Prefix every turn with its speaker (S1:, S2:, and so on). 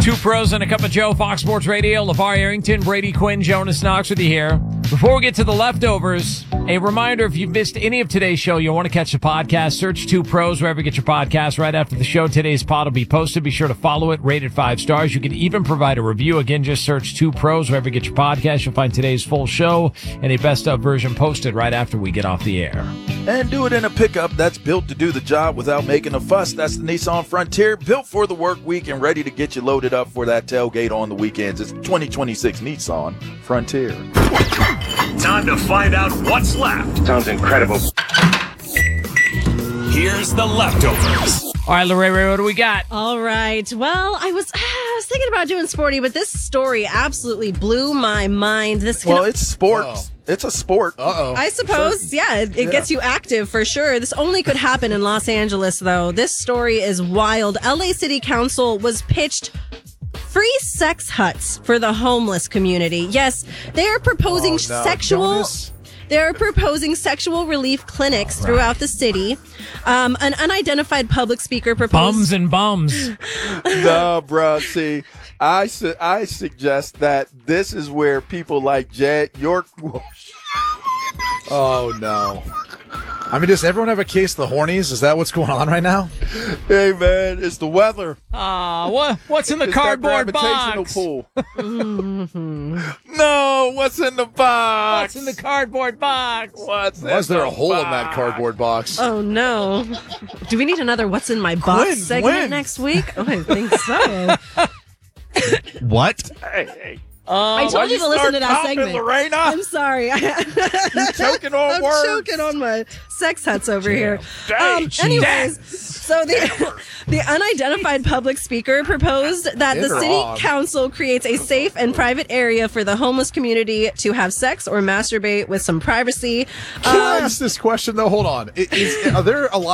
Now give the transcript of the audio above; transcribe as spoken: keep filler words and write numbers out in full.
S1: Two pros and a cup of Joe, Fox Sports Radio. LeVar Arrington, Brady Quinn, Jonas Knox with you here. Before we get to the leftovers, a reminder, if you've missed any of today's show, you'll want to catch the podcast, search Two Pros wherever you get your podcast. Right after the show, today's pod will be posted. Be sure to follow it, rate it five stars. You can even provide a review. Again, just search Two Pros wherever you get your podcast. You'll find today's full show and a best-of version posted right after we get off the air.
S2: And do it in a pickup that's built to do the job without making a fuss. That's the Nissan Frontier, built for the work week and ready to get you loaded up for that tailgate on the weekends. It's twenty twenty-six Nissan Frontier.
S3: Time to find out what's left.
S4: Sounds incredible.
S3: Here's the leftovers.
S1: All right, Lorraine, what do we got?
S5: All right. Well, I was I was thinking about doing sporty, but this story absolutely blew my mind. This
S2: Well, it's sports. Oh. It's a sport.
S6: Uh-oh.
S5: I suppose, Certain. yeah, it, it
S2: yeah.
S5: gets you active for sure. This only could happen in Los Angeles, though. This story is wild. L A City Council was pitched free sex huts for the homeless community. Yes, they are proposing
S6: oh, no.
S5: sexual...
S6: Jonas?
S5: They're proposing sexual relief clinics right. throughout the city. Um, an unidentified public speaker proposed...
S1: Bums and bums.
S2: No, bro. See, I, su- I suggest that this is where people like Jed York...
S6: Oh, no. I mean, does everyone have a case of the hornies? Is that what's going on right now?
S2: Hey, man, it's the weather.
S1: Ah, uh, what what's in the
S2: it's
S1: cardboard
S2: that gravitational
S1: box?
S2: Pool. No, what's in the box?
S1: What's in the cardboard box?
S2: What's
S6: Why is there
S2: the
S6: a hole
S2: box?
S6: in that cardboard box?
S5: Oh, no. Do we need another What's in My Box
S2: Quinn,
S5: segment
S2: when?
S5: next week? Oh, I think so.
S6: What?
S2: Hey, hey.
S1: Uh,
S5: I told you to listen to that
S2: talking,
S5: segment.
S2: Lorena?
S5: I'm sorry.
S2: You're choking on
S5: I'm
S2: words.
S5: choking on my sex huts over
S1: Damn.
S5: here.
S2: Dang,
S5: Um, anyways, so the the unidentified public speaker proposed that
S6: In
S5: the
S6: or
S5: city
S6: on?
S5: council creates a safe and private area for the homeless community to have sex or masturbate with some privacy.
S6: Can I
S5: Um,
S6: ask this question, though? Hold on. Is, are there a lot